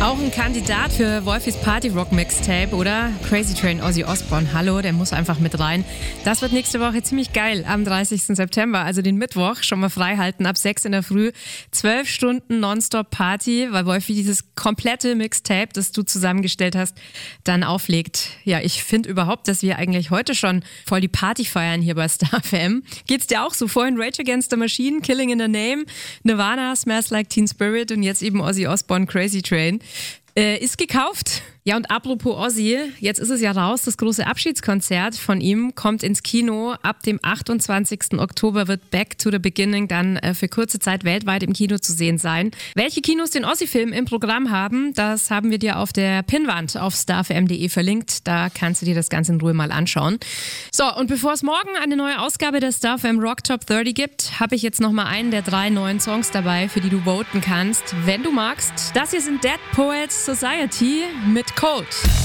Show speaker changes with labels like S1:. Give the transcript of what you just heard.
S1: Auch ein Kandidat für Wolfis Party Rock Mixtape, oder? Crazy Train Ozzy Osbourne, hallo, der muss einfach mit rein. Das wird nächste Woche ziemlich geil, am 30. September, also den Mittwoch, schon mal frei halten, ab 6 in der Früh. 12 Stunden Nonstop Party, weil Wolfi dieses komplette Mixtape, das du zusammengestellt hast, dann auflegt. Ja, ich finde überhaupt, dass wir eigentlich heute schon voll die Party feiern hier bei Star FM. Geht's dir auch so? Vorhin Rage Against the Machine, Killing in the Name, Nirvana, Smells Like Teen Spirit und jetzt eben Ozzy Osbourne, Crazy Train. Ist gekauft. Ja, und apropos Ozzy, jetzt ist es ja raus, das große Abschiedskonzert von ihm kommt ins Kino. Ab dem 28. Oktober wird Back to the Beginning dann für kurze Zeit weltweit im Kino zu sehen sein. Welche Kinos den Ozzy-Film im Programm haben, das haben wir dir auf der Pinnwand auf starfm.de verlinkt. Da kannst du dir das Ganze in Ruhe mal anschauen. So, und bevor es morgen eine neue Ausgabe der StarFM Rock Top 30 gibt, habe ich jetzt nochmal einen der 3 neuen Songs dabei, für die du voten kannst, wenn du magst. Das hier sind Dead Poets Society mit Cold.